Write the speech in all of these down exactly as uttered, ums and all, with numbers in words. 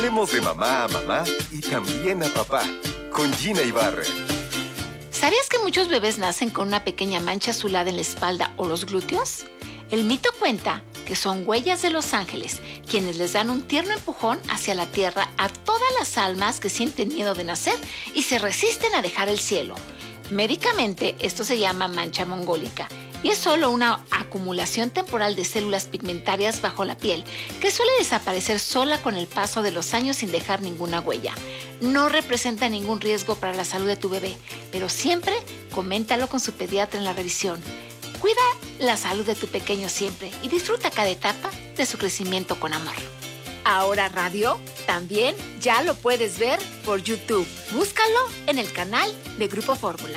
Hablemos de mamá a mamá y también a papá, con Gina Ibarra. ¿Sabías que muchos bebés nacen con una pequeña mancha azulada en la espalda o los glúteos? El mito cuenta que son huellas de los ángeles, quienes les dan un tierno empujón hacia la tierra a todas las almas que sienten miedo de nacer y se resisten a dejar el cielo. Médicamente, esto se llama mancha mongólica y es solo una acumulación temporal de células pigmentarias bajo la piel que suele desaparecer sola con el paso de los años sin dejar ninguna huella. No representa ningún riesgo para la salud de tu bebé, pero siempre coméntalo con su pediatra en la revisión. Cuida la salud de tu pequeño siempre y disfruta cada etapa de su crecimiento con amor. Ahora Radio también ya lo puedes ver por YouTube. Búscalo en el canal de Grupo Fórmula.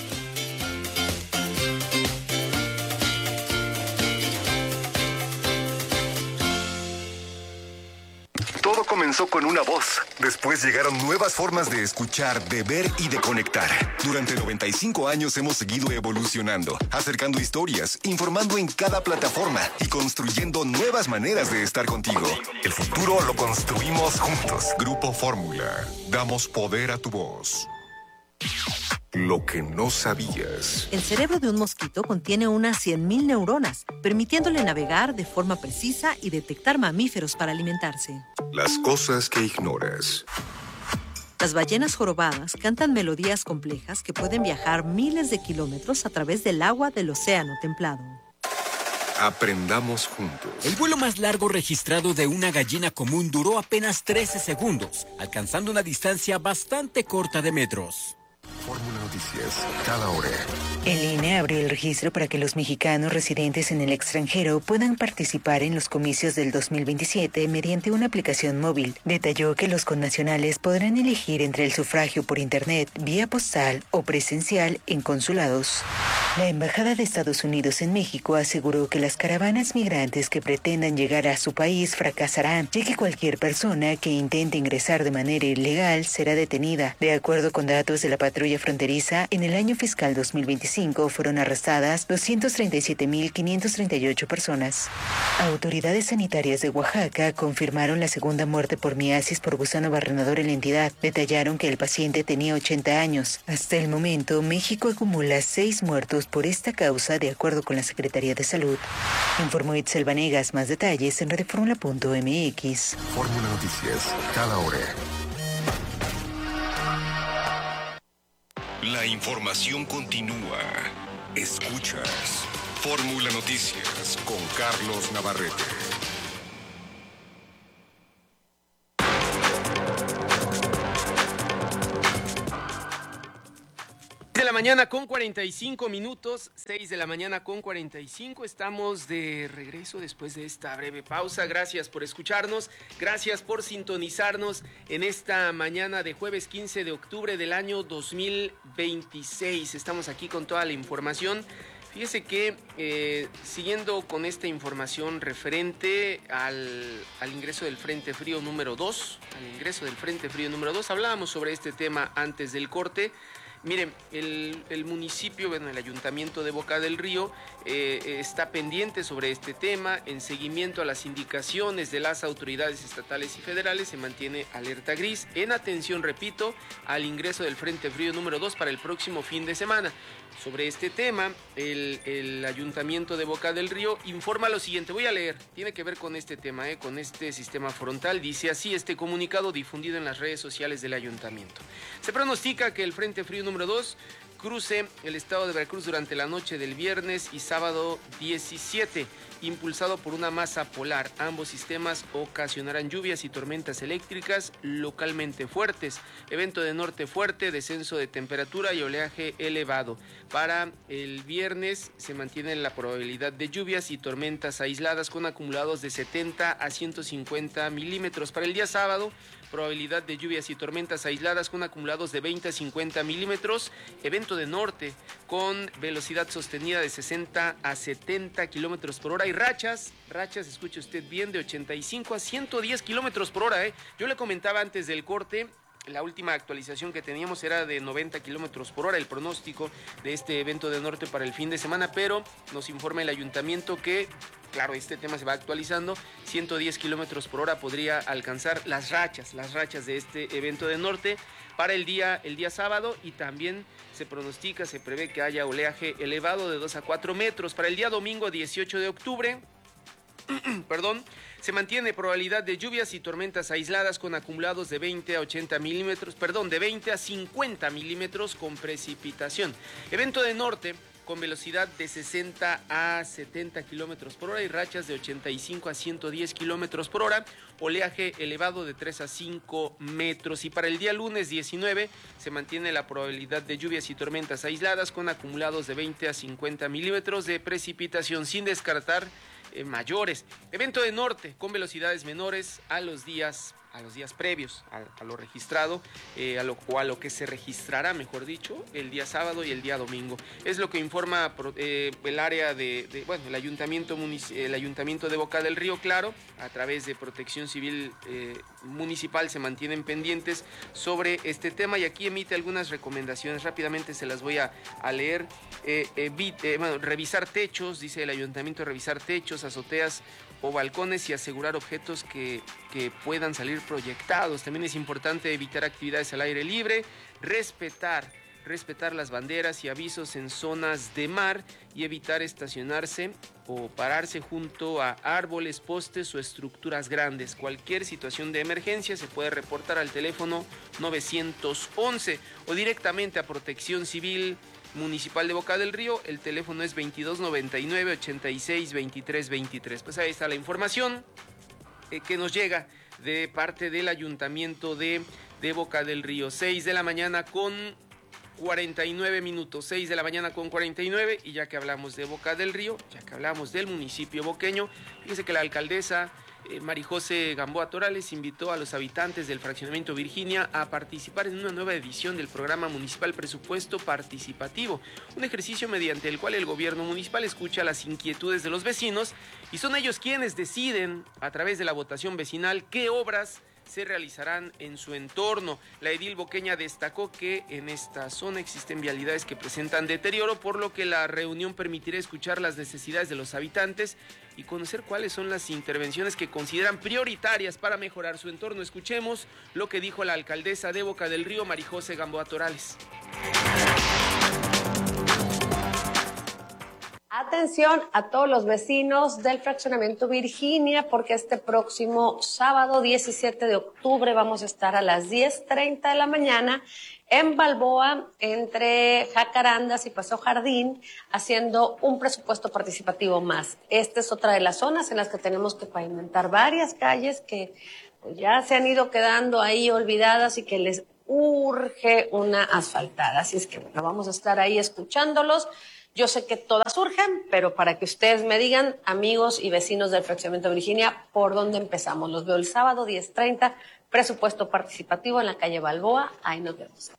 Todo comenzó con una voz. Después llegaron nuevas formas de escuchar, de ver y de conectar. Durante noventa y cinco años hemos seguido evolucionando, acercando historias, informando en cada plataforma y construyendo nuevas maneras de estar contigo. El futuro lo construimos juntos. Grupo Fórmula. Damos poder a tu voz. Lo que no sabías. El cerebro de un mosquito contiene unas cien mil neuronas, permitiéndole navegar de forma precisa y detectar mamíferos para alimentarse. Las cosas que ignoras. Las ballenas jorobadas cantan melodías complejas que pueden viajar miles de kilómetros a través del agua del océano templado. Aprendamos juntos. El vuelo más largo registrado de una gallina común duró apenas trece segundos, alcanzando una distancia bastante corta de metros. Fórmula Noticias, cada hora. El I N E abrió el registro para que los mexicanos residentes en el extranjero puedan participar en los comicios del dos mil veintisiete mediante una aplicación móvil. Detalló que los connacionales podrán elegir entre el sufragio por internet, vía postal o presencial en consulados. La Embajada de Estados Unidos en México aseguró que las caravanas migrantes que pretendan llegar a su país fracasarán, ya que cualquier persona que intente ingresar de manera ilegal será detenida. De acuerdo con datos de la patrulla fronteriza, en el año fiscal dos mil veinticinco fueron arrestadas doscientas treinta y siete mil quinientas treinta y ocho personas. Autoridades sanitarias de Oaxaca confirmaron la segunda muerte por miasis por gusano barrenador en la entidad. Detallaron que el paciente tenía ochenta años. Hasta el momento, México acumula seis muertos por esta causa, de acuerdo con la Secretaría de Salud. Informó Itzel Vanegas. Más detalles en radioformula punto m x. Fórmula Noticias, cada hora. La información continúa. Escuchas Fórmula Noticias con Carlos Navarrete. De la mañana con cuarenta y cinco minutos, seis de la mañana con cuarenta y cinco, estamos de regreso después de esta breve pausa. Gracias por escucharnos, gracias por sintonizarnos en esta mañana de jueves quince de octubre del año dos mil veintiséis. Estamos aquí con toda la información. Fíjese que eh, siguiendo con esta información referente al, al ingreso del Frente Frío número dos, al ingreso del Frente Frío número dos, hablábamos sobre este tema antes del corte. Miren, el, el municipio, bueno, el Ayuntamiento de Boca del Río eh, está pendiente sobre este tema. En seguimiento a las indicaciones de las autoridades estatales y federales, se mantiene alerta gris en atención, repito, al ingreso del Frente Frío número dos para el próximo fin de semana. Sobre este tema, el, el Ayuntamiento de Boca del Río informa lo siguiente. Voy a leer, tiene que ver con este tema, eh, con este sistema frontal. Dice así este comunicado difundido en las redes sociales del Ayuntamiento. Se pronostica que el Frente Frío número dos cruce el estado de Veracruz durante la noche del viernes y sábado diecisiete, impulsado por una masa polar. Ambos sistemas ocasionarán lluvias y tormentas eléctricas localmente fuertes, evento de norte fuerte, descenso de temperatura y oleaje elevado. Para el viernes se mantiene la probabilidad de lluvias y tormentas aisladas con acumulados de setenta a ciento cincuenta milímetros. Para el día sábado, probabilidad de lluvias y tormentas aisladas con acumulados de veinte a cincuenta milímetros, evento de norte con velocidad sostenida de sesenta a setenta kilómetros por hora y rachas, rachas, escuche usted bien, de ochenta y cinco a ciento diez kilómetros por hora. ¿eh? Yo le comentaba antes del corte La última actualización que teníamos era de noventa kilómetros por hora, el pronóstico de este evento de norte para el fin de semana, pero nos informa el ayuntamiento que, claro, este tema se va actualizando, ciento diez kilómetros por hora podría alcanzar las rachas, las rachas de este evento de norte para el día, el día sábado, y también se pronostica, se prevé que haya oleaje elevado de dos a cuatro metros. Para el día domingo dieciocho de octubre, perdón, se mantiene probabilidad de lluvias y tormentas aisladas con acumulados de veinte a ochenta milímetros, perdón, de veinte a cincuenta milímetros con precipitación. Evento de norte con velocidad de sesenta a setenta kilómetros por hora y rachas de ochenta y cinco a ciento diez kilómetros por hora, oleaje elevado de tres a cinco metros. Y para el día lunes diecinueve se mantiene la probabilidad de lluvias y tormentas aisladas con acumulados de veinte a cincuenta milímetros de precipitación, sin descartar Eh, mayores. Evento de norte con velocidades menores a los días a los días previos a, a lo registrado, eh, a lo, o a lo que se registrará, mejor dicho, el día sábado y el día domingo. Es lo que informa eh, el área de, de, bueno, el ayuntamiento, el ayuntamiento de Boca del Río, claro, a través de Protección Civil eh, Municipal se mantienen pendientes sobre este tema y aquí emite algunas recomendaciones. Rápidamente se las voy a, a leer. Eh, evite, eh, bueno, revisar techos, dice el ayuntamiento, revisar techos, azoteas o balcones y asegurar objetos que, que puedan salir proyectados. También es importante evitar actividades al aire libre, respetar, respetar las banderas y avisos en zonas de mar y evitar estacionarse o pararse junto a árboles, postes o estructuras grandes. Cualquier situación de emergencia se puede reportar al teléfono nueve once o directamente a Protección Civil Municipal de Boca del Río. El teléfono es veintidós noventa y nueve, ochenta y seis, veintitrés veintitrés. Pues ahí está la información eh, que nos llega de parte del Ayuntamiento de, de Boca del Río. seis de la mañana con cuarenta y nueve minutos, seis de la mañana con cuarenta y nueve, y ya que hablamos de Boca del Río, ya que hablamos del municipio boqueño, fíjese que la alcaldesa Eh, Marijose Gamboa Torales invitó a los habitantes del fraccionamiento Virginia a participar en una nueva edición del programa municipal Presupuesto Participativo, un ejercicio mediante el cual el gobierno municipal escucha las inquietudes de los vecinos y son ellos quienes deciden a través de la votación vecinal qué obras se realizarán en su entorno. La edil boqueña destacó que en esta zona existen vialidades que presentan deterioro, por lo que la reunión permitirá escuchar las necesidades de los habitantes y conocer cuáles son las intervenciones que consideran prioritarias para mejorar su entorno. Escuchemos lo que dijo la alcaldesa de Boca del Río, Marijose Gamboa Torales. Atención a todos los vecinos del fraccionamiento Virginia, porque este próximo sábado diecisiete de octubre vamos a estar a las diez treinta de la mañana en Balboa, entre Jacarandas y Paseo Jardín, haciendo un presupuesto participativo más. Esta es otra de las zonas en las que tenemos que pavimentar varias calles que pues, ya se han ido quedando ahí olvidadas y que les urge una asfaltada. Así es que bueno, vamos a estar ahí escuchándolos. Yo sé que todas surgen, pero para que ustedes me digan, amigos y vecinos del fraccionamiento Virginia, ¿por dónde empezamos? Los veo el sábado, diez treinta, presupuesto participativo en la calle Balboa. Ahí nos vemos.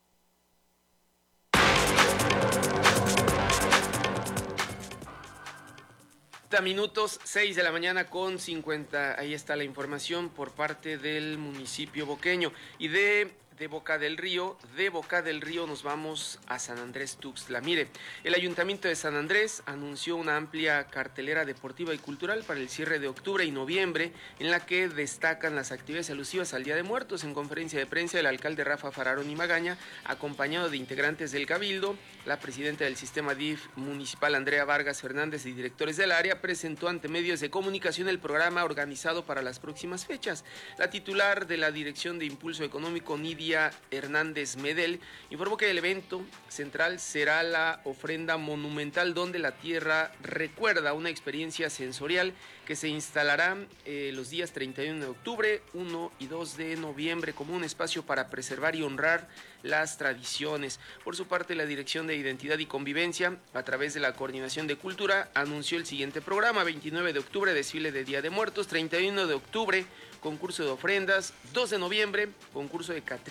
Minutos, seis de la mañana con cincuenta. Ahí está la información por parte del municipio boqueño. Y de... de Boca del Río, de Boca del Río nos vamos a San Andrés Tuxtla. Mire, el Ayuntamiento de San Andrés anunció una amplia cartelera deportiva y cultural para el cierre de octubre y noviembre, en la que destacan las actividades alusivas al Día de Muertos. En conferencia de prensa, el alcalde Rafa Fararón y Magaña, acompañado de integrantes del Cabildo, la presidenta del sistema D I F municipal, Andrea Vargas Fernández, y directores del área, presentó ante medios de comunicación el programa organizado para las próximas fechas. La titular de la Dirección de Impulso Económico, Nidia Hernández Medel, informó que el evento central será la ofrenda monumental donde la tierra recuerda, una experiencia sensorial que se instalará eh, los días treinta y uno de octubre, uno y dos de noviembre como un espacio para preservar y honrar las tradiciones. Por su parte, la Dirección de Identidad y Convivencia, a través de la Coordinación de Cultura, anunció el siguiente programa: veintinueve de octubre, desfile de Día de Muertos; treinta y uno de octubre, concurso de ofrendas; dos de noviembre, concurso de Catrina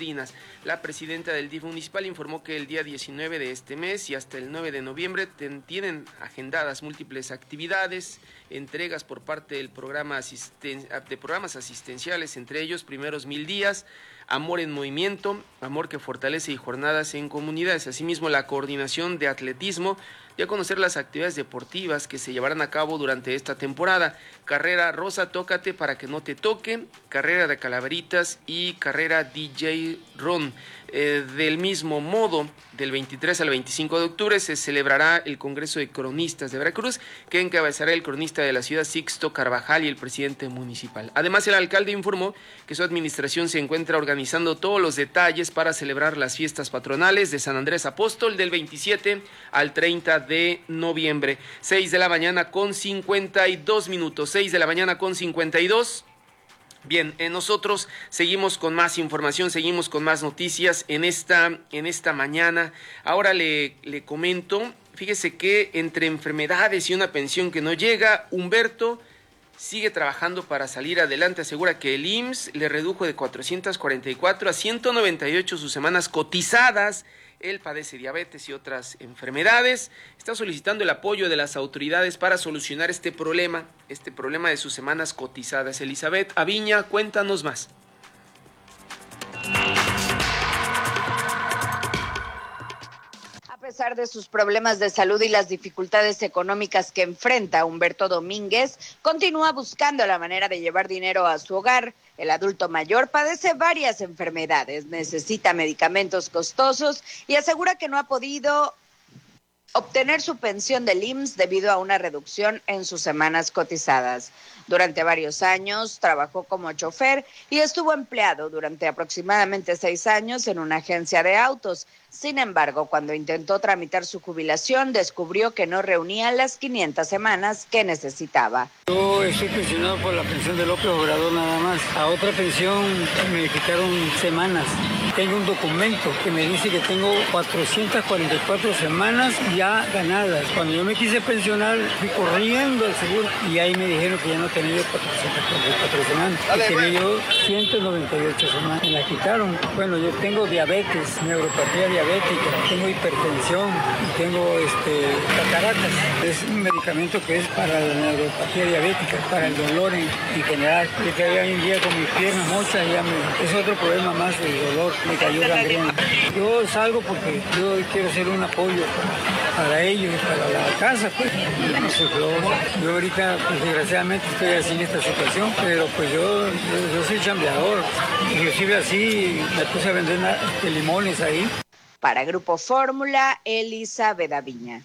Colinas. La presidenta del D I F municipal informó que el día diecinueve de este mes y hasta el nueve de noviembre ten, tienen agendadas múltiples actividades, entregas por parte del programa asisten, de programas asistenciales, entre ellos Primeros Mil Días, Amor en Movimiento, Amor que Fortalece y Jornadas en Comunidades. Asimismo, la coordinación de atletismo y a conocer las actividades deportivas que se llevarán a cabo durante esta temporada. Carrera Rosa Tócate para que no te toque, carrera de calaveritas y carrera D J Ron. Eh, del mismo modo, del veintitrés al veinticinco de octubre se celebrará el Congreso de Cronistas de Veracruz, que encabezará el cronista de la ciudad Sixto Carvajal y el presidente municipal. Además, el alcalde informó que su administración se encuentra organizando todos los detalles para celebrar las fiestas patronales de San Andrés Apóstol del veintisiete al treinta de noviembre. seis de la mañana con cincuenta y dos minutos, seis de la mañana con cincuenta y dos. Bien, eh, nosotros seguimos con más información, seguimos con más noticias en esta, en esta mañana. Ahora le, le comento, fíjese que entre enfermedades y una pensión que no llega, Humberto sigue trabajando para salir adelante. Asegura que el I M S S le redujo de cuatrocientas cuarenta y cuatro a ciento noventa y ocho sus semanas cotizadas. Él padece diabetes y otras enfermedades. Está solicitando el apoyo de las autoridades para solucionar este problema, este problema de sus semanas cotizadas. Elizabeth Aviña, cuéntanos más. A pesar de sus problemas de salud y las dificultades económicas que enfrenta, Humberto Domínguez continúa buscando la manera de llevar dinero a su hogar. El adulto mayor padece varias enfermedades, necesita medicamentos costosos y asegura que no ha podido obtener su pensión del I M S S debido a una reducción en sus semanas cotizadas. Durante varios años trabajó como chofer y estuvo empleado durante aproximadamente seis años en una agencia de autos. Sin embargo, cuando intentó tramitar su jubilación, descubrió que no reunía las quinientas semanas que necesitaba. Yo estoy pensionado por la pensión de López Obrador nada más. A otra pensión me quitaron semanas. Tengo un documento que me dice que tengo cuatrocientas cuarenta y cuatro semanas ya ganadas. Cuando yo me quise pensionar, fui corriendo al seguro y ahí me dijeron que ya no tenía cuatrocientas cuarenta y cuatro semanas. Y tenía yo ciento noventa y ocho semanas. Me la quitaron. Bueno, yo tengo diabetes, neuropatía diabética, tengo hipertensión y tengo este, cataratas. Es un medicamento que es para la neuropatía diabética, para el dolor en, en general. Yo caía un día con mis piernas mochas y ya me, es otro problema más del dolor. Me cayó gangrena. Yo salgo porque yo quiero ser un apoyo para, para ellos, para la casa, pues. Yo, yo ahorita, pues, desgraciadamente estoy así en esta situación, pero pues yo, yo, yo soy chambeador. Inclusive así me puse a vender este, limones ahí. Para Grupo Fórmula, Elizabeth Aviña.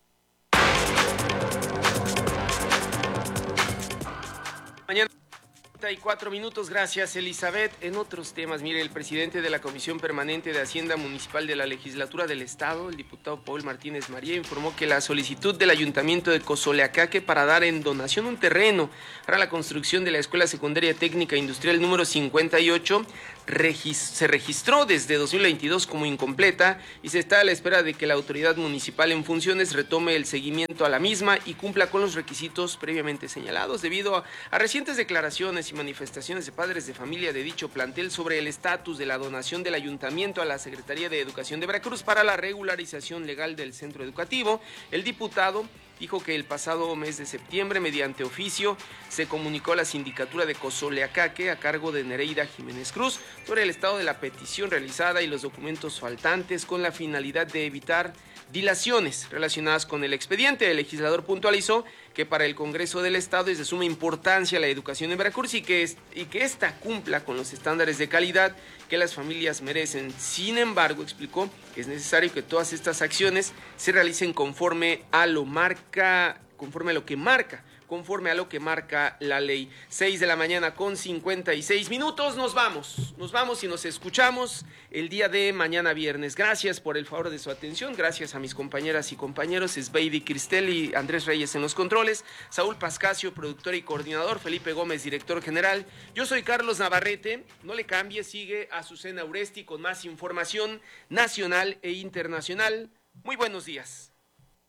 Mañana treinta y cuatro minutos, gracias Elizabeth. En otros temas, mire, el presidente de la Comisión Permanente de Hacienda Municipal de la Legislatura del Estado, el diputado Paul Martínez María, informó que la solicitud del Ayuntamiento de Cozoleacaque para dar en donación un terreno para la construcción de la Escuela Secundaria Técnica Industrial número cincuenta y ocho se registró desde dos mil veintidós como incompleta y se está a la espera de que la autoridad municipal en funciones retome el seguimiento a la misma y cumpla con los requisitos previamente señalados, debido a, a recientes declaraciones y manifestaciones de padres de familia de dicho plantel sobre el estatus de la donación del ayuntamiento a la Secretaría de Educación de Veracruz para la regularización legal del centro educativo. El diputado dijo que el pasado mes de septiembre, mediante oficio, se comunicó a la sindicatura de Cozoleacaque, a cargo de Nereida Jiménez Cruz, sobre el estado de la petición realizada y los documentos faltantes, con la finalidad de evitar dilaciones relacionadas con el expediente. El legislador puntualizó que para el Congreso del Estado es de suma importancia la educación en Veracruz y que, es, y que ésta cumpla con los estándares de calidad que las familias merecen. Sin embargo, explicó que es necesario que todas estas acciones se realicen conforme a lo marca, conforme a lo que marca, conforme a lo que marca la ley. seis de la mañana con cincuenta y seis minutos, nos vamos, nos vamos y nos escuchamos el día de mañana viernes. Gracias por el favor de su atención, gracias a mis compañeras y compañeros, Esbeidi Cristel y Andrés Reyes en los controles, Saúl Pascasio, productor y coordinador, Felipe Gómez, director general. Yo soy Carlos Navarrete, no le cambie, sigue Azucena Uresti con más información nacional e internacional. Muy buenos días.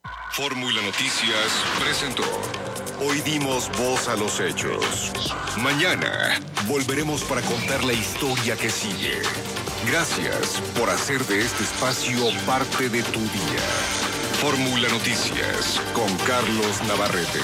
Fórmula Noticias presentó. Hoy dimos voz a los hechos. Mañana volveremos para contar la historia que sigue. Gracias por hacer de este espacio parte de tu día. Fórmula Noticias con Carlos Navarrete.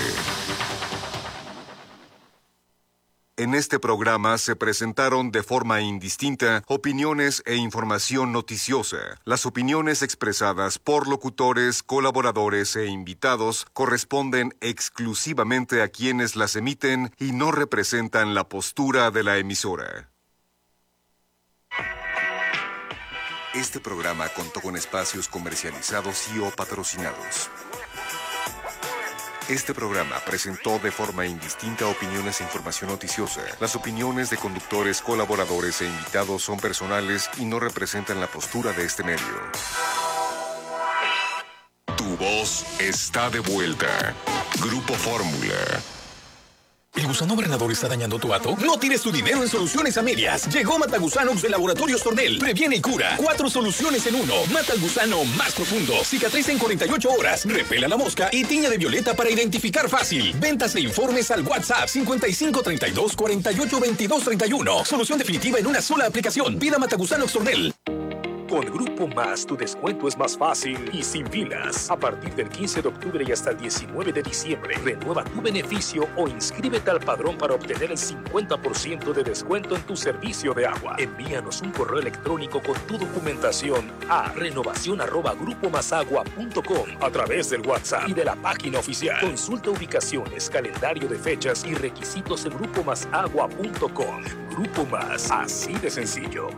En este programa se presentaron de forma indistinta opiniones e información noticiosa. Las opiniones expresadas por locutores, colaboradores e invitados corresponden exclusivamente a quienes las emiten y no representan la postura de la emisora. Este programa contó con espacios comercializados y o patrocinados. Este programa presentó de forma indistinta opiniones e información noticiosa. Las opiniones de conductores, colaboradores e invitados son personales y no representan la postura de este medio. Tu voz está de vuelta. Grupo Fórmula. ¿El gusano granador está dañando tu hato? No tires tu dinero en soluciones a medias. Llegó Matagusanox de Laboratorios Tornel. Previene y cura. Cuatro soluciones en uno. Mata al gusano más profundo. Cicatriza en cuarenta y ocho horas. Repela la mosca y tiña de violeta para identificar fácil. Ventas e informes al WhatsApp cincuenta y cinco treinta y dos cuarenta y ocho veintidós treinta y uno. Solución definitiva en una sola aplicación. Pida Matagusanox Tornel. Con Grupo Más, tu descuento es más fácil y sin filas. A partir del quince de octubre y hasta el diecinueve de diciembre, renueva tu beneficio o inscríbete al padrón para obtener el cincuenta por ciento de descuento en tu servicio de agua. Envíanos un correo electrónico con tu documentación a renovación arroba grupo más agua punto com a través del WhatsApp y de la página oficial. Consulta ubicaciones, calendario de fechas y requisitos en grupo más agua punto com. Grupo Más, así de sencillo.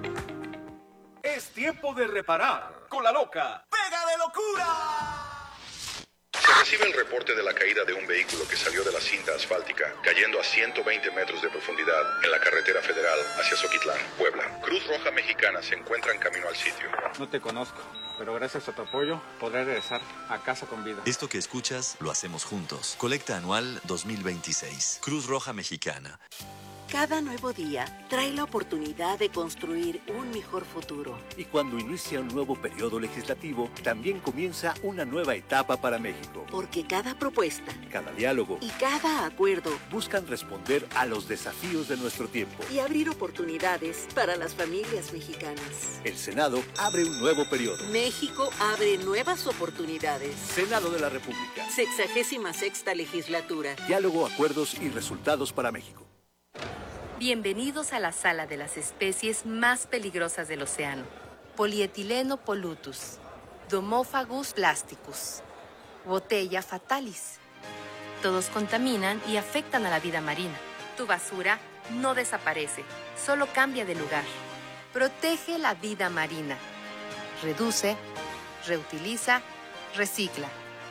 Es tiempo de reparar con la loca Pega de Locura. Se recibe el reporte de la caída de un vehículo que salió de la cinta asfáltica, cayendo a ciento veinte metros de profundidad en la carretera federal hacia Zoquitlán, Puebla. Cruz Roja Mexicana se encuentra en camino al sitio. No te conozco, pero gracias a tu apoyo podré regresar a casa con vida. Esto que escuchas lo hacemos juntos. Colecta anual dos mil veintiséis. Cruz Roja Mexicana. Cada nuevo día trae la oportunidad de construir un mejor futuro. Y cuando inicia un nuevo periodo legislativo, también comienza una nueva etapa para México. Porque cada propuesta, cada diálogo y cada acuerdo buscan responder a los desafíos de nuestro tiempo y abrir oportunidades para las familias mexicanas. El Senado abre un nuevo periodo. México abre nuevas oportunidades. Senado de la República. Sexagésima sexta legislatura. Diálogo, acuerdos y resultados para México. Bienvenidos a la sala de las especies más peligrosas del océano. Polietileno polutus, Domophagus plasticus, Botella fatalis. Todos contaminan y afectan a la vida marina. Tu basura no desaparece, solo cambia de lugar. Protege la vida marina. Reduce, reutiliza, recicla.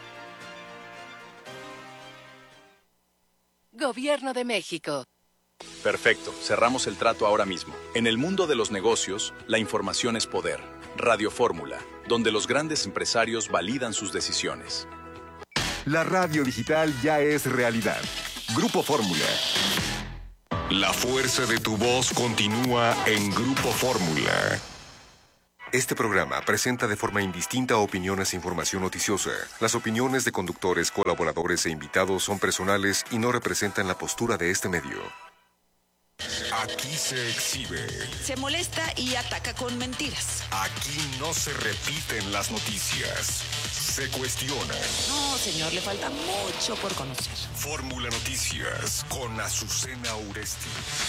Gobierno de México. Perfecto, cerramos el trato ahora mismo. En el mundo de los negocios, la información es poder. Radio Fórmula, donde los grandes empresarios validan sus decisiones. La radio digital ya es realidad. Grupo Fórmula. La fuerza de tu voz continúa en Grupo Fórmula. Este programa presenta de forma indistinta opiniones e información noticiosa. Las opiniones de conductores, colaboradores e invitados son personales y no representan la postura de este medio. Aquí se exhibe. Se molesta y ataca con mentiras. Aquí no se repiten las noticias. Se cuestiona. No, señor, le falta mucho por conocer. Fórmula Noticias con Azucena Uresti.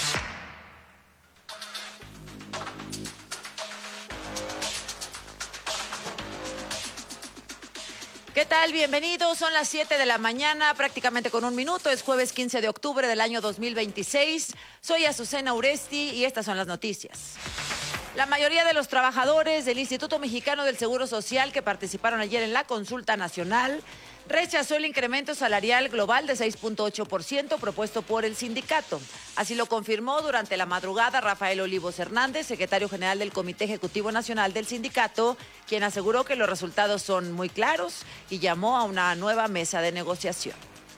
¿Qué tal? Bienvenidos. Son las siete de la mañana, prácticamente con un minuto. Es jueves quince de octubre del año dos mil veintiséis. Soy Azucena Uresti y estas son las noticias. La mayoría de los trabajadores del Instituto Mexicano del Seguro Social que participaron ayer en la consulta nacional rechazó el incremento salarial global de seis punto ocho por ciento propuesto por el sindicato. Así lo confirmó durante la madrugada Rafael Olivos Hernández, secretario general del Comité Ejecutivo Nacional del sindicato, quien aseguró que los resultados son muy claros y llamó a una nueva mesa de negociación.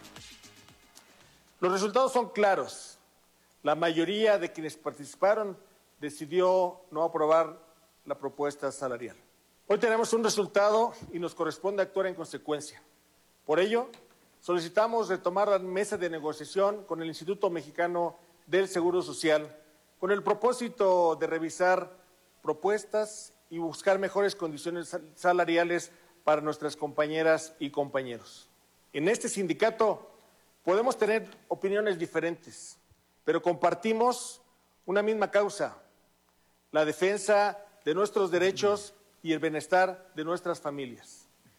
Los resultados son claros. La mayoría de quienes participaron decidió no aprobar la propuesta salarial. Hoy tenemos un resultado y nos corresponde actuar en consecuencia. Por ello, solicitamos retomar la mesa de negociación con el Instituto Mexicano del Seguro Social con el propósito de revisar propuestas y buscar mejores condiciones salariales para nuestras compañeras y compañeros. En este sindicato podemos tener opiniones diferentes, pero compartimos una misma causa, la defensa de nuestros derechos y el bienestar de nuestras familias.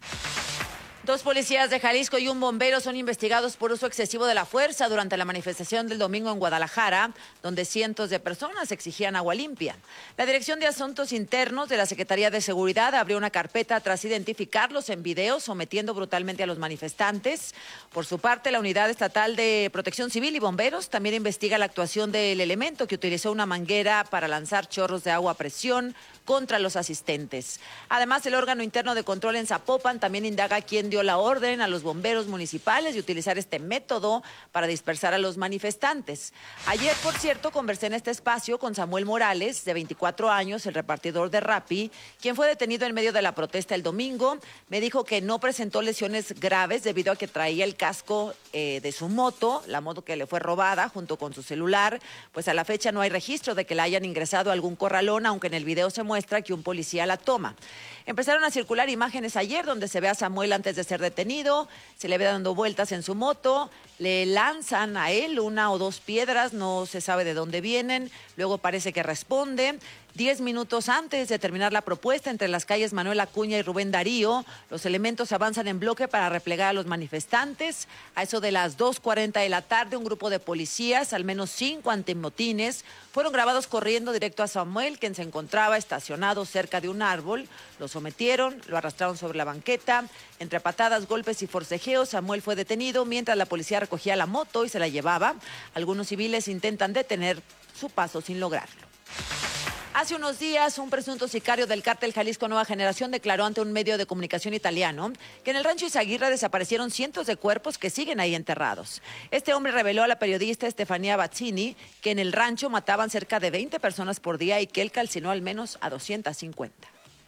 Dos policías de Jalisco y un bombero son investigados por uso excesivo de la fuerza durante la manifestación del domingo en Guadalajara, donde cientos de personas exigían agua limpia. La Dirección de Asuntos Internos de la Secretaría de Seguridad abrió una carpeta tras identificarlos en video sometiendo brutalmente a los manifestantes. Por su parte, la Unidad Estatal de Protección Civil y Bomberos también investiga la actuación del elemento que utilizó una manguera para lanzar chorros de agua a presión contra los asistentes. Además, el órgano interno de control en Zapopan también indaga quién dio la orden a los bomberos municipales de utilizar este método para dispersar a los manifestantes. Ayer, por cierto, conversé en este espacio con Samuel Morales, de veinticuatro años, el repartidor de Rappi, quien fue detenido en medio de la protesta el domingo. Me dijo que no presentó lesiones graves debido a que traía el casco eh, de su moto, la moto que le fue robada, junto con su celular. Pues a la fecha no hay registro de que la hayan ingresado a algún corralón, aunque en el video se muestra muestra que un policía la toma. Empezaron a circular imágenes ayer donde se ve a Samuel antes de ser detenido, se le ve dando vueltas en su moto, le lanzan a él una o dos piedras, no se sabe de dónde vienen, luego parece que responde. Diez minutos antes de terminar la propuesta entre las calles Manuel Acuña y Rubén Darío, los elementos avanzan en bloque para replegar a los manifestantes. A eso de las dos cuarenta de la tarde, un grupo de policías, al menos cinco antimotines, fueron grabados corriendo directo a Samuel, quien se encontraba estacionado cerca de un árbol. Lo sometieron, lo arrastraron sobre la banqueta. Entre patadas, golpes y forcejeos, Samuel fue detenido mientras la policía recogía la moto y se la llevaba. Algunos civiles intentan detener su paso sin lograrlo. Hace unos días, un presunto sicario del cártel Jalisco Nueva Generación declaró ante un medio de comunicación italiano que en el rancho Izaguirre desaparecieron cientos de cuerpos que siguen ahí enterrados. Este hombre reveló a la periodista Estefanía Bazzini que en el rancho mataban cerca de veinte personas por día y que él calcinó al menos a doscientas cincuenta.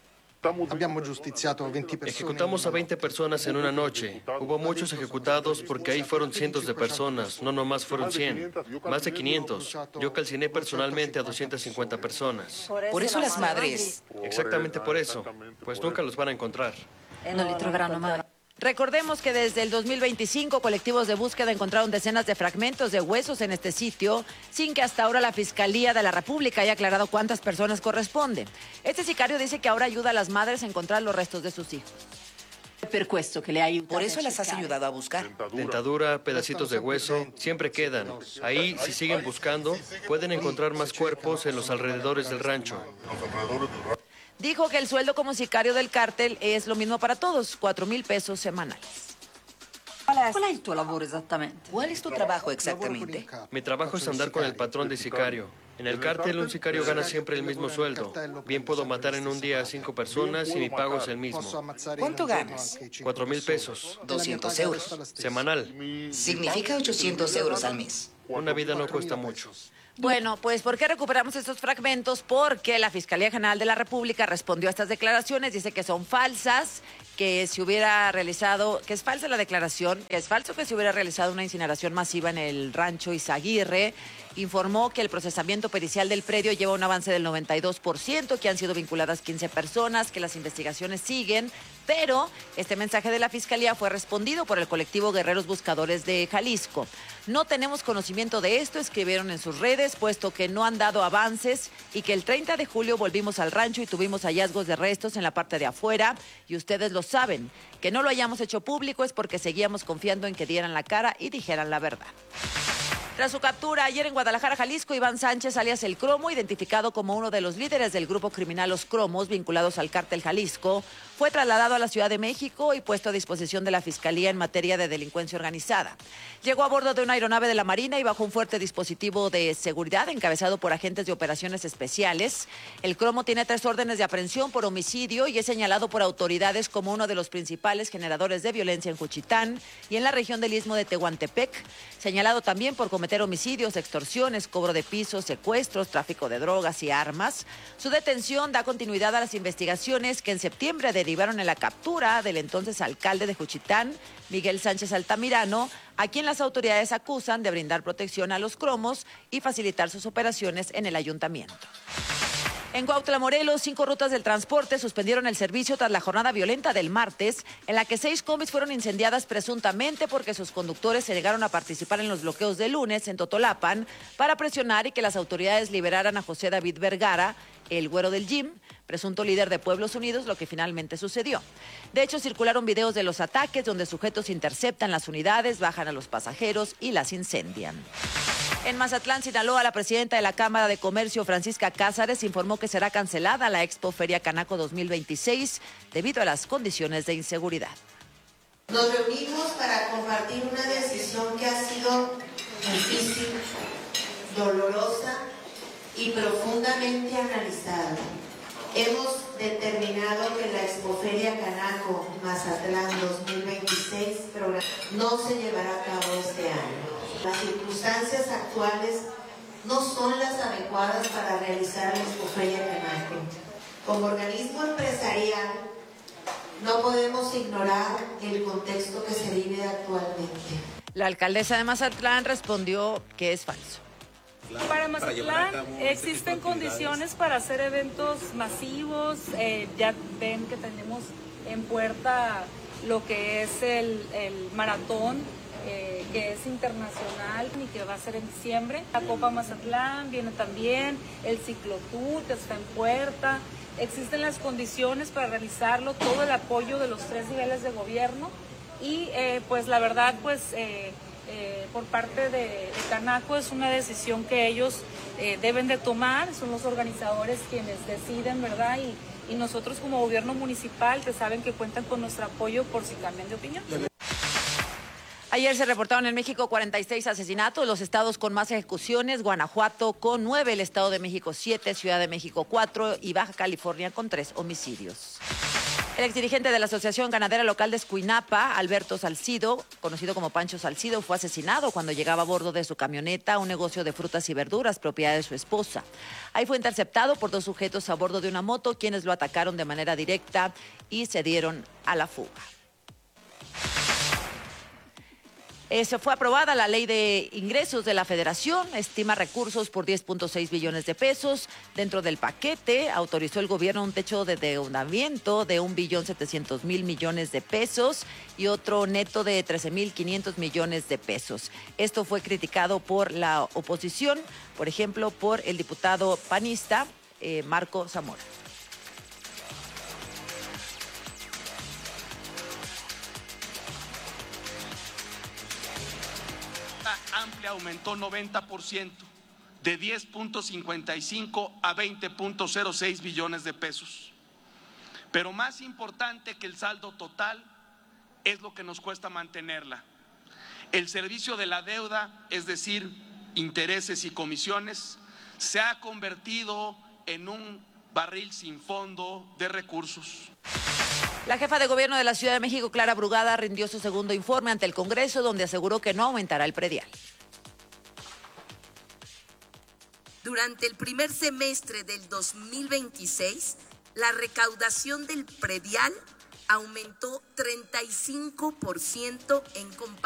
Ejecutamos a veinte personas en una noche. Hubo muchos ejecutados porque ahí fueron cientos de personas, no nomás fueron cien, más de quinientos. Yo calciné personalmente a doscientas cincuenta personas. Por eso las madres. Exactamente por eso, pues nunca los van a encontrar. No le troveranno mai. Recordemos que desde el dos mil veinticinco colectivos de búsqueda encontraron decenas de fragmentos de huesos en este sitio, sin que hasta ahora la Fiscalía de la República haya aclarado cuántas personas corresponden. Este sicario dice que ahora ayuda a las madres a encontrar los restos de sus hijos. Por eso las has ayudado a buscar. Dentadura, pedacitos de hueso, siempre quedan. Ahí, si siguen buscando, pueden encontrar más cuerpos en los alrededores del rancho. Dijo que el sueldo como sicario del cártel es lo mismo para todos, cuatro mil pesos semanales. ¿Cuál es tu trabajo exactamente? Mi trabajo es andar con el patrón de sicario. En el cártel, un sicario gana siempre el mismo sueldo. Bien puedo matar en un día a cinco personas y mi pago es el mismo. ¿Cuánto ganas? Cuatro mil pesos. doscientos euros. Semanal. Significa ochocientos euros al mes. Una vida no cuesta mucho. Bueno, pues ¿por qué recuperamos estos fragmentos? Porque la Fiscalía General de la República respondió a estas declaraciones, dice que son falsas, que se hubiera realizado, que es falsa la declaración, que es falso que se hubiera realizado una incineración masiva en el rancho Izaguirre. Informó que el procesamiento pericial del predio lleva un avance del noventa y dos por ciento, que han sido vinculadas quince personas, que las investigaciones siguen, pero este mensaje de la Fiscalía fue respondido por el colectivo Guerreros Buscadores de Jalisco. No tenemos conocimiento de esto, escribieron en sus redes, puesto que no han dado avances y que el treinta de julio volvimos al rancho y tuvimos hallazgos de restos en la parte de afuera y ustedes lo saben. Que no lo hayamos hecho público es porque seguíamos confiando en que dieran la cara y dijeran la verdad. Tras su captura ayer en Guadalajara, Jalisco, Iván Sánchez, alias El Cromo, identificado como uno de los líderes del grupo criminal Los Cromos, vinculados al cártel Jalisco, fue trasladado a la Ciudad de México y puesto a disposición de la Fiscalía en materia de delincuencia organizada. Llegó a bordo de una aeronave de la Marina y bajo un fuerte dispositivo de seguridad encabezado por agentes de operaciones especiales. El Cromo tiene tres órdenes de aprehensión por homicidio y es señalado por autoridades como uno de los principales generadores de violencia en Juchitán y en la región del Istmo de Tehuantepec, señalado también por cometer cometer homicidios, extorsiones, cobro de pisos, secuestros, tráfico de drogas y armas. Su detención da continuidad a las investigaciones que en septiembre derivaron en la captura del entonces alcalde de Juchitán, Miguel Sánchez Altamirano, a quien las autoridades acusan de brindar protección a los cromos y facilitar sus operaciones en el ayuntamiento. En Cuautla, Morelos, cinco rutas del transporte suspendieron el servicio tras la jornada violenta del martes, en la que seis combis fueron incendiadas presuntamente porque sus conductores se negaron a participar en los bloqueos de lunes en Totolapan para presionar y que las autoridades liberaran a José David Vergara, el güero del Gym, presunto líder de Pueblos Unidos, lo que finalmente sucedió. De hecho, circularon videos de los ataques donde sujetos interceptan las unidades, bajan a los pasajeros y las incendian. En Mazatlán, Sinaloa, la presidenta de la Cámara de Comercio, Francisca Cázares, informó que será cancelada la Expo Feria Canaco dos mil veintiséis debido a las condiciones de inseguridad. Nos reunimos para compartir una decisión que ha sido difícil, dolorosa y profundamente analizada. Hemos determinado que la Expoferia Canaco Mazatlán dos mil veintiséis no se llevará a cabo este año. Las circunstancias actuales no son las adecuadas para realizar la Expoferia Canaco. Como organismo empresarial, no podemos ignorar el contexto que se vive actualmente. La alcaldesa de Mazatlán respondió que es falso. Para Mazatlán existen condiciones para hacer eventos masivos. Eh, ya ven que tenemos en puerta lo que es el, el maratón, eh, que es internacional y que va a ser en diciembre. La Copa Mazatlán viene también, el ciclotour que está en puerta. Existen las condiciones para realizarlo, todo el apoyo de los tres niveles de gobierno y eh, pues la verdad pues... Eh, Eh, por parte de, de Canaco es una decisión que ellos eh, deben de tomar, son los organizadores quienes deciden, ¿verdad? Y, y nosotros como gobierno municipal que saben que cuentan con nuestro apoyo por si cambian de opinión. Ayer se reportaron en México cuarenta y seis asesinatos, los estados con más ejecuciones, Guanajuato con nueve, el Estado de México siete, Ciudad de México cuatro y Baja California con tres homicidios. El exdirigente de la Asociación Ganadera Local de Escuinapa, Alberto Salcido, conocido como Pancho Salcido, fue asesinado cuando llegaba a bordo de su camioneta a un negocio de frutas y verduras, propiedad de su esposa. Ahí fue interceptado por dos sujetos a bordo de una moto, quienes lo atacaron de manera directa y se dieron a la fuga. Eh, se fue aprobada la ley de ingresos de la Federación, estima recursos por diez punto seis billones de pesos. Dentro del paquete autorizó el gobierno un techo de endeudamiento de un billón setecientos mil millones de pesos y otro neto de trece mil quinientos millones de pesos. Esto fue criticado por la oposición, por ejemplo, por el diputado panista eh, Marco Zamora. Amplia aumentó noventa por ciento, de diez punto cincuenta y cinco a veinte punto cero seis billones de pesos. Pero más importante que el saldo total es lo que nos cuesta mantenerla. El servicio de la deuda, es decir, intereses y comisiones, se ha convertido en un barril sin fondo de recursos. La jefa de gobierno de la Ciudad de México, Clara Brugada, rindió su segundo informe ante el Congreso, donde aseguró que no aumentará el predial. Durante el primer semestre del dos mil veintiséis, la recaudación del predial aumentó treinta y cinco por ciento en comparación